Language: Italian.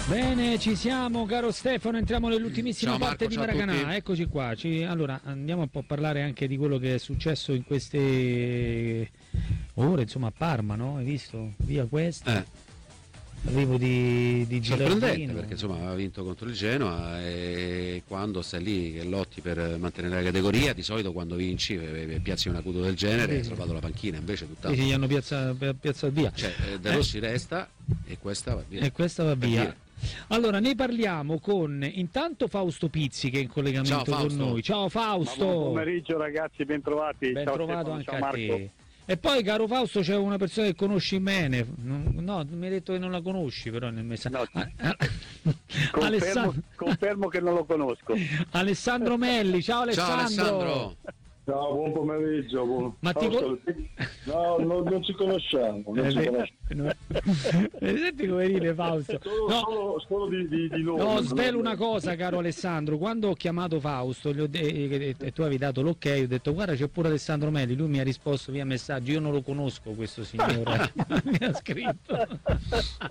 Bene, ci siamo, caro Stefano, entriamo nell'ultimissima Ciao, parte Marco, di ciao a Maracanà. tutti. Eccoci qua. Allora, andiamo un po' a parlare anche di quello che è successo in queste ore, insomma, a Parma, no? Hai visto? Via questa. Arrivo di Sorprendente Gilardino. perché insomma aveva vinto contro il Genoa e quando stai lì che lotti per mantenere la categoria, di solito quando vinci piazzi un acuto del genere hai salvato la panchina, invece tutt'altro. Sì, gli hanno piazzato via. Cioè De Rossi resta e questa va via. E questa va via. dire. Allora, ne parliamo con intanto Fausto Pizzi che è in collegamento Ciao, con Fausto. noi. Ciao Fausto. Buon pomeriggio ragazzi, bentrovati. Ben Ciao trovato Stefano, anche ciao a Marco. te. E poi, caro Fausto, c'è una persona che conosci bene. No, mi hai detto che non la conosci, però nel messaggio. No. Confermo che non lo conosco. Alessandro Melli, ciao Ciao Alessandro. Alessandro. Ciao, buon pomeriggio. Ma ti No, non ci conosciamo. Senti come ride Fausto. Solo di nome. No, svelo una cosa, caro Alessandro. Quando ho chiamato Fausto e tu avevi dato l'ok, ho detto guarda c'è pure Alessandro Melli. Lui mi ha risposto via messaggio, io non lo conosco questo signore. Mi ha scritto.